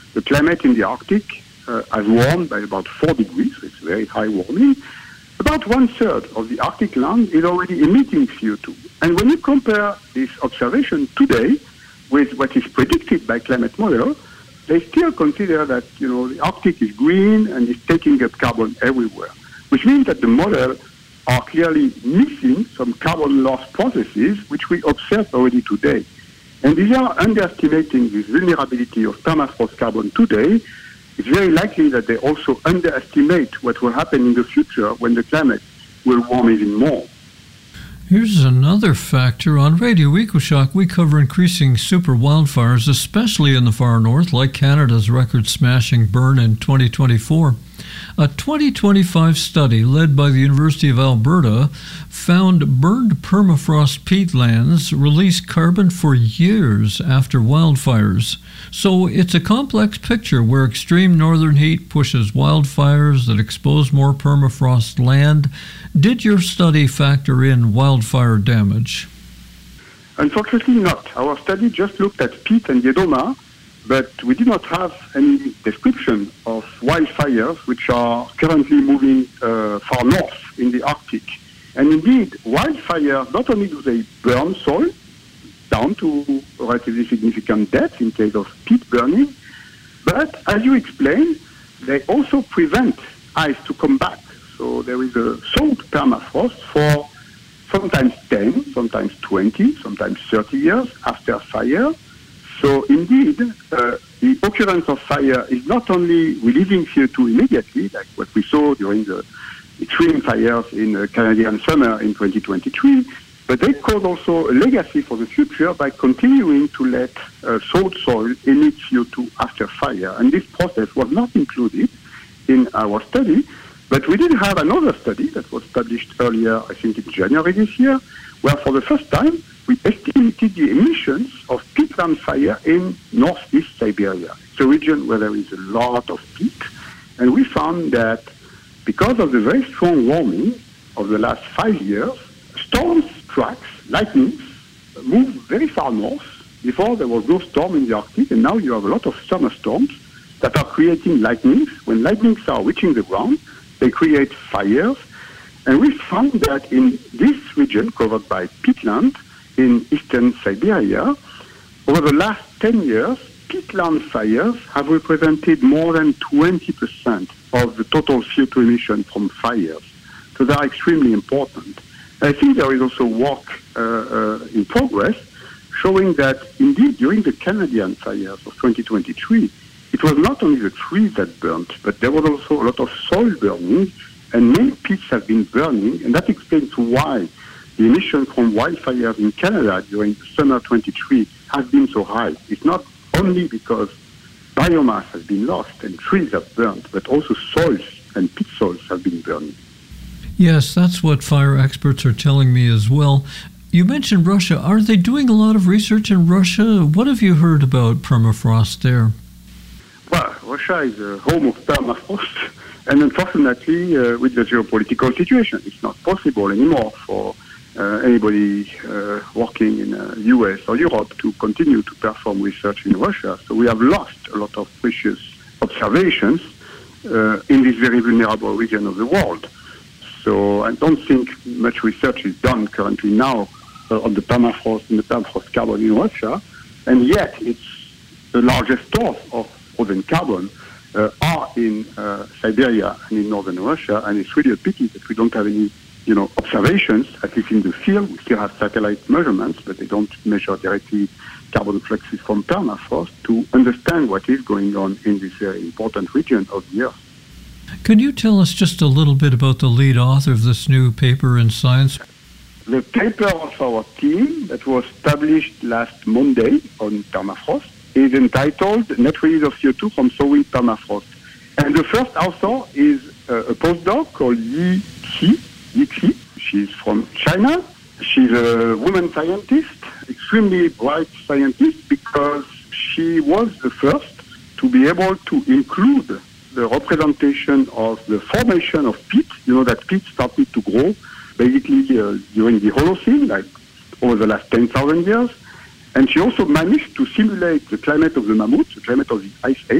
the climate in the Arctic has warmed by about 4 degrees, so it's very high warming. About 1/3 of the Arctic land is already emitting CO2. And when you compare this observation today with what is predicted by climate model, they still consider that, the Arctic is green and is taking up carbon everywhere, which means that the model are clearly missing some carbon loss processes, which we observe already today. And these are underestimating this vulnerability of permafrost carbon today. It's very likely that they also underestimate what will happen in the future when the climate will warm even more. Here's another factor. On Radio EcoShock, we cover increasing super wildfires, especially in the far north, like Canada's record-smashing burn in 2024. A 2025 study led by the University of Alberta found burned permafrost peatlands release carbon for years after wildfires. So it's a complex picture where extreme northern heat pushes wildfires that expose more permafrost land. Did your study factor in wildfire damage? Unfortunately not. Our study just looked at peat and Yedoma, but we did not have any description of wildfires which are currently moving far north in the Arctic. And indeed, wildfires, not only do they burn soil down to relatively significant depth in case of peat burning, but as you explained, they also prevent ice to come back. So there is a thawed permafrost for sometimes 10, sometimes 20, sometimes 30 years after fire. So indeed, the occurrence of fire is not only releasing CO2 immediately, like what we saw during the extreme fires in Canadian summer in 2023, but they cause also a legacy for the future by continuing to let thawed soil emit CO2 after fire. And this process was not included in our study, but we did have another study that was published earlier, I think in January this year, where for the first time we estimated the emissions of peatland fire in northeast Siberia. It's a region where there is a lot of peat, and we found that because of the very strong warming of the last 5 years, storms, tracks, lightnings moved very far north. Before there was no storm in the Arctic, and now you have a lot of summer storms that are creating lightnings. When lightnings are reaching the ground, they create fires. And we found that in this region covered by peatland in eastern Siberia, over the last 10 years, peatland fires have represented more than 20% of the total CO2 emission from fires. So they are extremely important. I think there is also work in progress showing that indeed during the Canadian fires of 2023, it was not only the trees that burnt, but there was also a lot of soil burning, and many peats have been burning, and that explains why the emission from wildfires in Canada during summer 23 has been so high. It's not only because biomass has been lost and trees have burned, but also soils and peat soils have been burning. Yes, that's what fire experts are telling me as well. You mentioned Russia. Are they doing a lot of research in Russia? What have you heard about permafrost there? Well, Russia is a home of permafrost, and unfortunately, with the geopolitical situation, it's not possible anymore for anybody working in the US or Europe to continue to perform research in Russia. So we have lost a lot of precious observations in this very vulnerable region of the world. So I don't think much research is done currently now on the permafrost and the permafrost carbon in Russia, and yet it's the largest source of frozen carbon are in Siberia and in northern Russia, and it's really a pity that we don't have any observations, at least in the field. We still have satellite measurements, but they don't measure directly carbon fluxes from permafrost to understand what is going on in this very important region of the Earth. Can you tell us just a little bit about the lead author of this new paper in Science? The paper of our team that was published last Monday on permafrost is entitled Net Release of CO2 from Thawing Permafrost. And the first author is a postdoc called Yi Xi. She's from China. She's a woman scientist, extremely bright scientist, because she was the first to be able to include the representation of the formation of peat. You know that peat started to grow basically during the Holocene, like over the last 10,000 years. And she also managed to simulate the climate of the mammoth, the climate of the Ice Age.